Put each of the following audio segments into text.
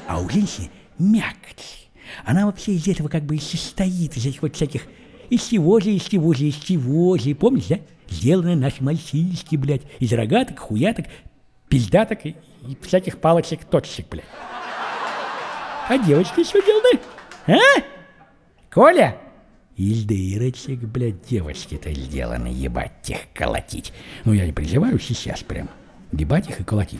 А у женщины мякоть. Она вообще из этого как бы и состоит, из этих вот всяких из чего же, помнишь, да? Сделаны наши мальчишки, блядь, из рогаток, хуяток, пиздаток и всяких палочек-точек, блядь. А девочки что деланы? А? Коля? Из дырочек, блядь, девочки-то сделаны, ебать их колотить. Ну, я не призываю сейчас прям ебать их и колотить.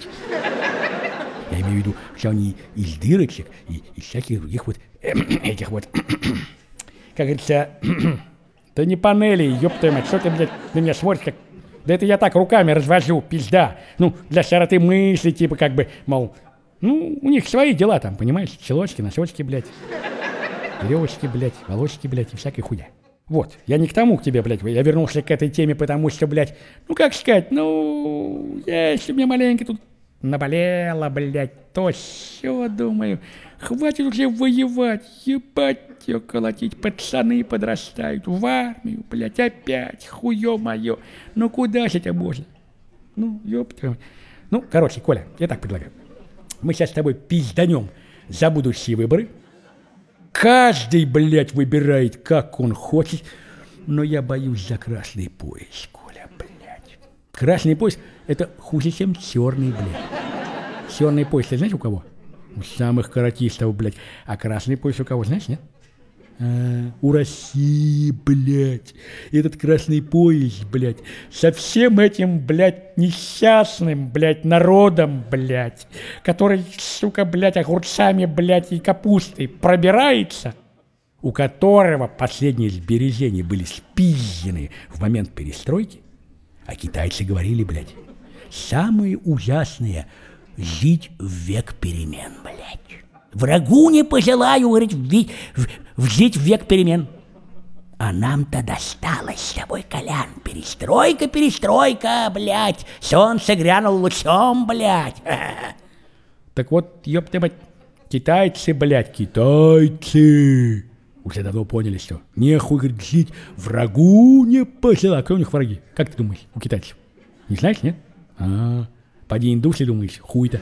Я имею в виду, что они из дырочек и из всяких других вот этих вот, как говорится, да не панели, ёб твою мать, что ты, блядь, на меня смотришь, как... Да это я так руками развожу, пизда. Ну, для широты мысли, типа, как бы, мол, ну, у них свои дела там, понимаешь, челочки, носочки, блядь, веревочки, блядь, волосики, блядь, и всякая хуйня. Вот, я не к тому к тебе, блядь, я вернулся к этой теме, потому что, блядь, ну, как сказать, ну, если мне маленько тут наболело, блядь, то все, думаю, хватит уже воевать, ебать ее колотить, пацаны подрастают в армию, блядь, опять, хуё моё, ну куда же это можно? Ну, ёпта. Ну, короче, Коля, я так предлагаю, мы сейчас с тобой пизданем за будущие выборы, каждый, блядь, выбирает, как он хочет, но я боюсь за красный пояс, Коля, блядь. Красный пояс — это хуже, чем черный, блядь. Черный пояс, ты знаешь, у кого? У самых каратистов, блядь. А красный пояс у кого, знаешь, нет? У России, блядь. Этот красный пояс, блядь, со всем этим, блядь, несчастным, блядь, народом, блядь, который, сука, блядь, огурцами, блядь, и капустой пробирается, у которого последние сбережения были спизжены в момент перестройки, а китайцы говорили, блядь, самое ужасное — жить в век перемен, блядь. Врагу не пожелаю, говорит, жить в век перемен. А нам-то досталось с тобой, Колян. Перестройка, блядь. Солнце грянул лучом, блядь. Так вот, ёпта мать, китайцы, блядь, китайцы уже давно поняли, что нехуй, говорит, жить, врагу не пожелаю. Кто у них враги? Как ты думаешь, у китайцев? Не знаешь, нет? Поди индусы, думаешь, хуй-то.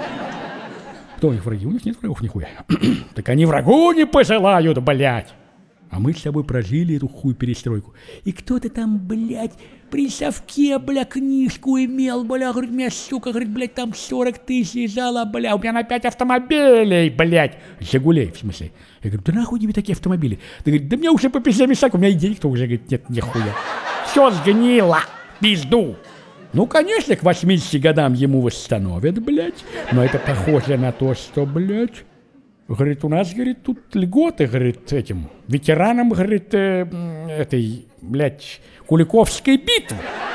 Кто у них враги? У них нет врагов нихуя. Так они врагу не пожелают, блядь. А мы с тобой прожили эту хуй перестройку. И кто-то там, блядь, при совке, бля, книжку имел, бля, говорит, меня, сука, говорит, блядь, там 40 тысяч лежало, бля, у меня на 5 автомобилей, блядь. Жигулей, в смысле. Я говорю, да нахуй тебе такие автомобили? Ты говорит, да мне уже по 50 мешак, у меня и денег-то уже, говорит, нет, нихуя. Все сгнило, пизду. Ну, конечно, к 80 годам ему восстановят, блядь, но это похоже на то, что, блядь, говорит, у нас, говорит, тут льготы, говорит, этим ветеранам, говорит, этой, блядь, Куликовской битвы.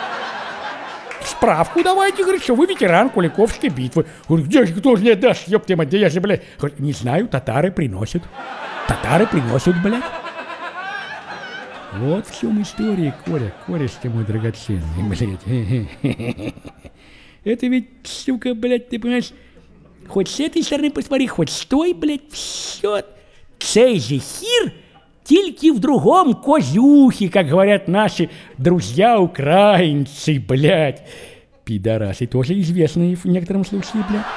Справку давайте, говорит, что вы ветеран Куликовской битвы. Говорит, где же, кто же мне даст, ёпта мать, где я же, блядь. Говорит, не знаю, татары приносят, блядь. Вот в чем история, Коля, кореш ты мой драгоценный, блядь. Это ведь, сука, блядь, ты понимаешь, хоть с этой стороны посмотри, хоть с той, блядь, все. Цей же хір, тільки в другом козюхе, как говорят наши друзья-украинцы, блядь. Пидорасы тоже известные в некотором случае, блядь.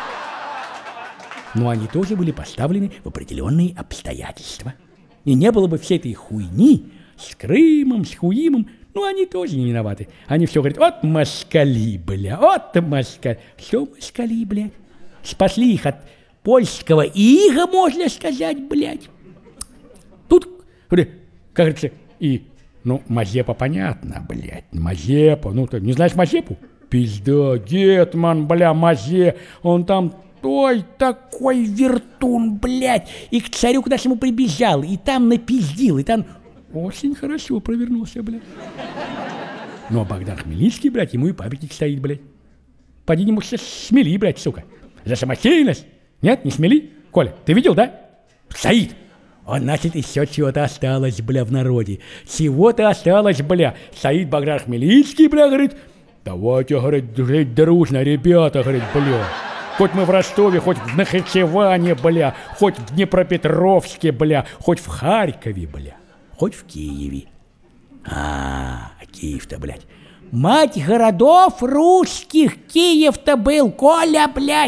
Но они тоже были поставлены в определенные обстоятельства. И не было бы всей этой хуйни с Крымом, с Хуимом, ну, они тоже не виноваты. Они все говорят, вот москали, бля, вот москали. Все москали, блядь. Спасли их от польского ига, можно сказать, блядь. Тут, как говорится, и, ну, Мазепа понятно, блядь, Мазепа, ну, ты не знаешь Мазепу? Пизда, Гетман, бля, Мазе, он там... Ой, такой вертун, блядь, и к царю к нашему прибежал, и там напиздил, и там очень хорошо провернулся, блядь. Ну, а Богдан Хмельницкий, блядь, ему и памятник стоит, блядь. Поди ему смели, блядь, сука. За самостоятельность? Нет, не смели? Коля, ты видел, да? Стоит. Он, значит, еще чего-то осталось, бля, в народе. Чего-то осталось, бля. Стоит Богдан Хмельницкий, бля, говорит, давайте, говорит, жить дружно, ребята, говорит, бля. Хоть мы в Ростове, хоть в Нахичеване, бля, хоть в Днепропетровске, бля, хоть в Харькове, бля, хоть в Киеве. Киев-то, блядь. Мать городов русских, Киев-то был, Коля, блядь.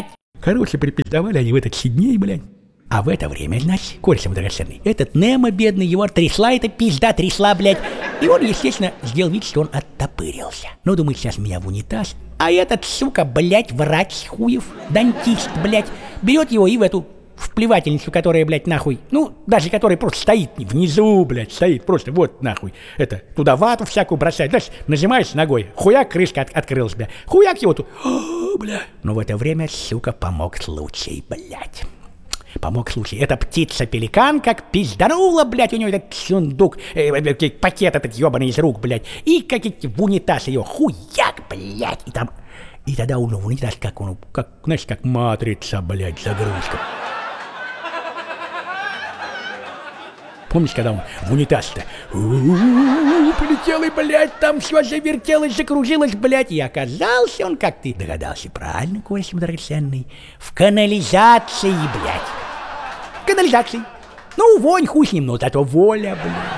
Короче, припиздовали они в этот Сидней, блядь. А в это время, значит, кореш ему драгоценный, этот Немо, бедный, его трясла эта пизда, трясла, блядь. И он, естественно, сделал вид, что он оттопырился. Ну, думает, сейчас меня в унитаз. А этот, сука, блядь, врач хуев, дантист, блядь, берет его и в эту вплевательницу, которая, блядь, нахуй, ну, даже которая просто стоит внизу, блядь, стоит, просто вот, нахуй, это, туда вату всякую бросает, знаешь, нажимаешь ногой, хуяк, крышка открылась, блядь, хуяк его тут, бля. Но в это время, сука, помог случай, блядь. Помог случай. Эта птица-пеликан как пизданула, блядь, у него этот сундук, пакет этот ебаный из рук, блядь, и как в унитаз ее, хуяк, блядь, и там, и тогда он в унитаз, как он, как, знаешь, как матрица, блядь, загрузка. Помнишь, когда он в унитаз-то полетел, и, блядь, там все завертелось, закружилось, блядь, и оказался он, как ты догадался, правильно, кореш драгоценный, в канализации, блядь. В канализации. Ну, вонь хуй с ним, но зато воля, блядь.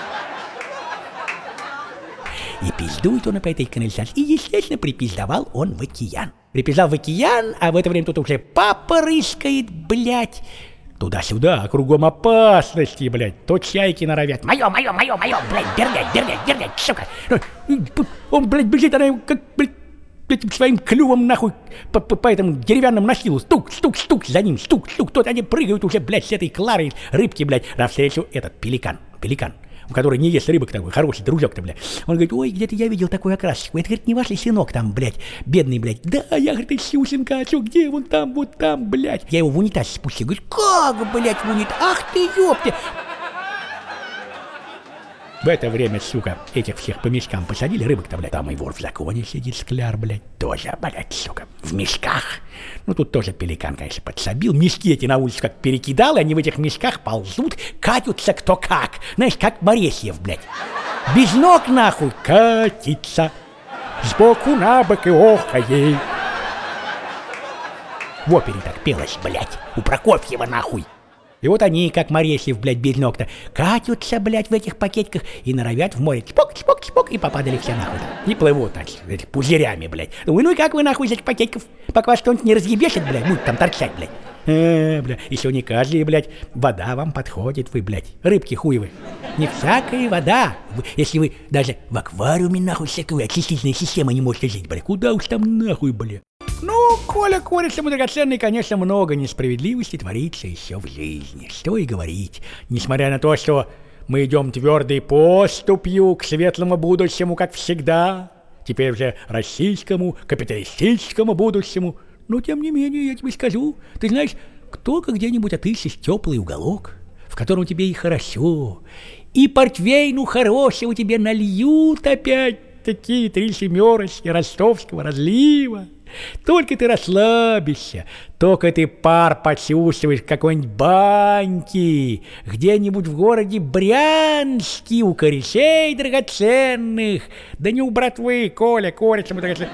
И пиздует он по этой канализации, и, естественно, припиздовал он в океан. Припиздал в океан, а в это время тут уже папа рыскает, блядь. Туда-сюда, а кругом опасности, блядь. То чайки норовят. Мое, блядь, дергать, сука. Он, блядь, бежит, она как, блядь, этим своим клювом, нахуй, по этому деревянному настилу. Стук, за ним, стук. Тот они прыгают уже, блядь, с этой Кларой, рыбки, блядь. Навстречу этот пеликан. Который не ест рыбок, такой хороший дружок-то, блядь. Он говорит, ой, где-то я видел такую окрасочку. Это, говорит, не ваш ли сынок там, блядь, бедный, блядь. Да, я, говорит, ищу сынка, а что, где? Вон там, блядь. Я его в унитаз спустил. Говорит, как, блядь, в унитаз? Ах ты, ёпты. В это время, сука, этих всех по мешкам посадили, рыбок-то, блядь. Там и вор в законе сидит, Скляр, блядь. Тоже, блядь, сука, в мешках. Ну, тут тоже пеликан, конечно, подсобил. Мешки эти на улицу как перекидал, и они в этих мешках ползут, катятся кто как. Знаешь, как Моресьев, блядь. Без ног, нахуй, катится. Сбоку на бок и охает. В опере так пелось, блядь, у Прокофьева, нахуй. И вот они, как Моресьев, блядь, без ног-то, катятся, блядь, в этих пакетиках и норовят в море. Чпок, и попадали все нахуй. И плывут, значит, этих пузырями, блядь. Ну и как вы, нахуй, из этих пакетиков, пока вас что-нибудь не разъебешит, блядь, будет там торчать, блядь. Бля, еще не каждая, блядь, вода вам подходит, вы, блядь, рыбки хуевы. Не всякая вода. Если вы даже в аквариуме, нахуй, всякой очистительной системы не можете жить, блядь, куда уж там нахуй, блядь. Ну, Коля, самый драгоценный, конечно, много несправедливости творится еще в жизни. Что и говорить. Несмотря на то, что мы идем твердой поступью к светлому будущему, как всегда, теперь уже российскому, капиталистическому будущему, но, тем не менее, я тебе скажу, ты знаешь, только где-нибудь отыщешь теплый уголок, в котором тебе и хорошо, и портвейну хорошего тебе нальют опять такие 3 семерочки ростовского разлива. Только ты расслабишься, только ты пар почувствуешь в какой-нибудь баньке, где-нибудь в городе Брянске, у корешей драгоценных, да не у братвы, Коля, драгоценных,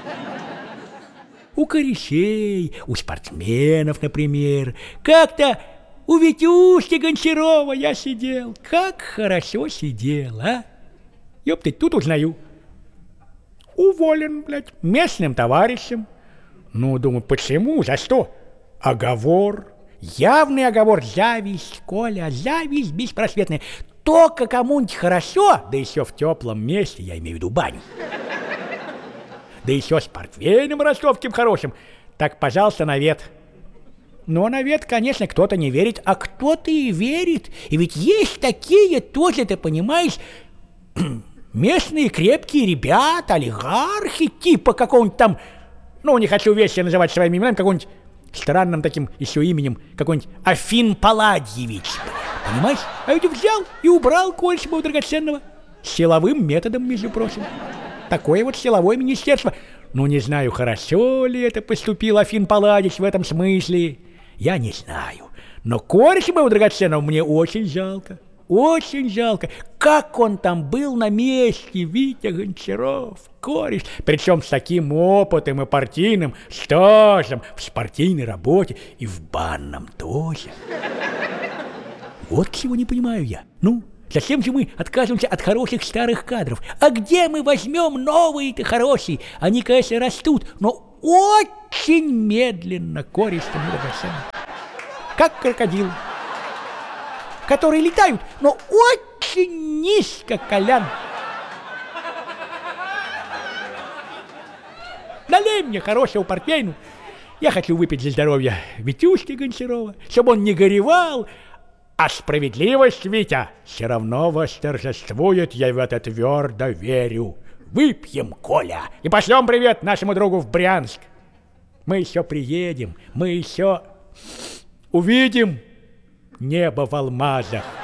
у корешей, у спортсменов, например. Как-то у Витюшки Гончарова я сидел, как хорошо сидел, а? Ёпты, тут узнаю. Уволен, блядь, местным товарищем. Ну, думаю, почему? За что? Оговор. Явный оговор. Зависть, Коля, зависть беспросветная. Только кому-нибудь хорошо, да еще в теплом месте, я имею в виду баню. Да еще с портвейном ростовским хорошим. Так, пожалуйста, навет. Но навет, конечно, кто-то не верит, а кто-то и верит. И ведь есть такие тоже, ты понимаешь, местные крепкие ребята, олигархи, типа какого-нибудь там, ну, не хочу вещи называть своими именами, какого-нибудь странным таким еще именем, какой-нибудь Афин Палладьевич. Понимаешь? А ведь взял и убрал Кольцева драгоценного. Силовым методом, между прочим. Такое вот силовое министерство. Ну, не знаю, хорошо ли это поступил Афин Палладьевич в этом смысле. Я не знаю. Но Кольцева драгоценного мне очень жалко. Очень жалко. Как он там был на месте, Витя Гончаров, кореш. Причем с таким опытом и партийным стажем в спортивной работе и в банном тоже. Вот чего не понимаю я. Ну, зачем же мы отказываемся от хороших старых кадров? А где мы возьмем новые-то хорошие? Они, конечно, растут, но очень медленно, користым и драгоценным. Как крокодил, которые летают, но очень низко, Колян. Налей мне хорошего портвейну. Я хочу выпить за здоровье Витюшки Гончарова, чтобы он не горевал. А справедливость, Витя, все равно восторжествует, я в это твердо верю. Выпьем, Коля, и пошлем привет нашему другу в Брянск. Мы еще приедем, мы еще увидим небо в алмазах.